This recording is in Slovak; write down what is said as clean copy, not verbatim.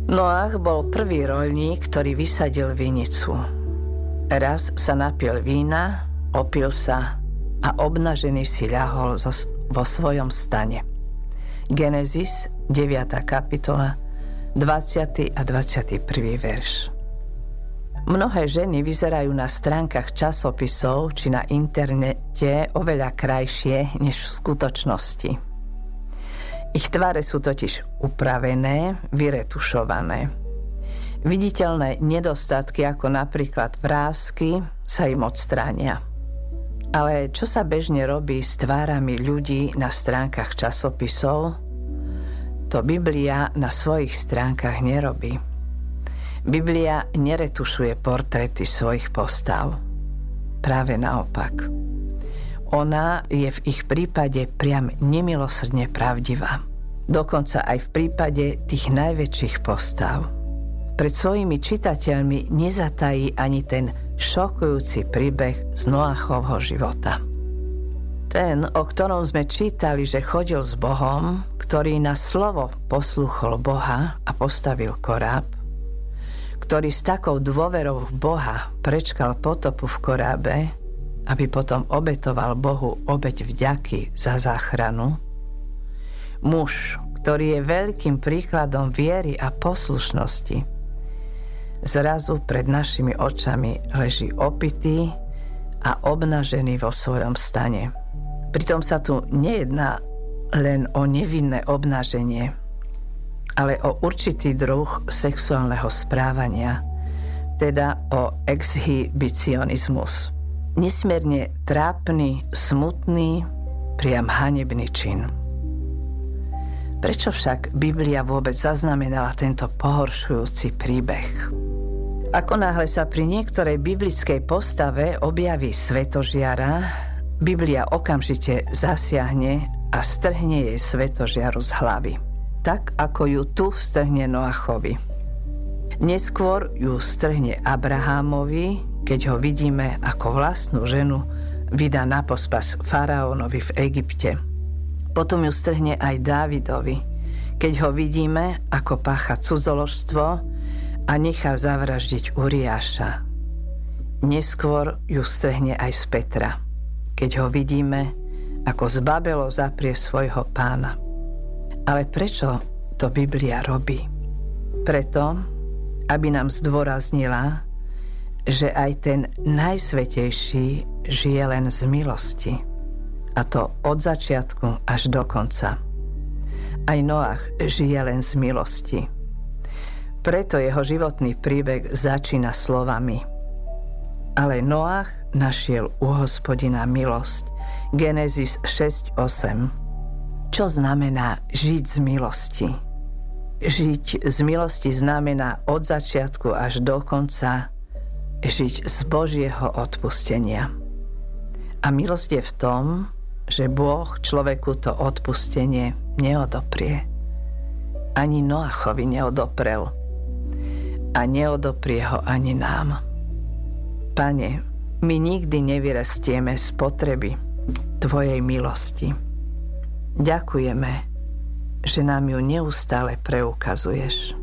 Noach bol prvý roľník, ktorý vysadil vinicu. Raz sa napil vína, opil sa a obnažený si ľahol vo svojom stane. Genesis, 9. kapitola, 20. a 21. verš. Mnohé ženy vyzerajú na stránkach časopisov či na internete oveľa krajšie než v skutočnosti. Ich tváre sú totiž upravené, vyretušované. Viditeľné nedostatky, ako napríklad vrásky, sa im odstránia. Ale čo sa bežne robí s tvárami ľudí na stránkach časopisov, to Biblia na svojich stránkach nerobí. Biblia neretušuje portréty svojich postav. Práve naopak. Ona je v ich prípade priam nemilosrdne pravdivá. Dokonca aj v prípade tých najväčších postav. Pred svojimi čitateľmi nezatají ani ten šokujúci príbeh z Noachovho života. Ten, o ktorom sme čítali, že chodil s Bohom, ktorý na slovo poslúchol Boha a postavil koráb, ktorý s takou dôverou v Boha prečkal potopu v korábe, aby potom obetoval Bohu obeť vďaky za záchranu. Muž, ktorý je veľkým príkladom viery a poslušnosti, zrazu pred našimi očami leží opitý a obnažený vo svojom stane. Pritom sa tu nejedná len o nevinné obnaženie, ale o určitý druh sexuálneho správania, teda o exhibicionizmus. Nesmierne trápny, smutný, priam hanebný čin. Prečo však Biblia vôbec zaznamenala tento pohoršujúci príbeh? Ako náhle sa pri niektorej biblickej postave objaví svetožiara, Biblia okamžite zasiahne a strhne jej svetožiaru z hlavy. Tak, ako ju tu strhne Noachovi. Neskôr ju strhne Abrahámovi, keď ho vidíme, ako vlastnú ženu vydá na pospas faraónovi v Egypte. Potom ju strhne aj Dávidovi, keď ho vidíme, ako pácha cudzoložstvo a nechá zavraždiť Uriáša. Neskôr ju strhne aj z Petra, keď ho vidíme, ako z Babelo zaprie svojho pána. Ale prečo to Biblia robí? Preto, aby nám zdôraznila, že aj ten najsvätejší žije len z milosti. A to od začiatku až do konca. Aj Noach žije len z milosti. Preto jeho životný príbeh začína slovami: ale Noach našiel u Hospodina milosť. Genesis 6:8. Čo znamená žiť z milosti? Žiť z milosti znamená od začiatku až do konca žiť z Božieho odpustenia. A milosť je v tom, že Boh človeku to odpustenie neodoprie. Ani Noachovi neodoprel. A neodoprie ho ani nám. Pane, my nikdy nevyrastieme z potreby Tvojej milosti. Ďakujeme, že nám ju neustále preukazuješ.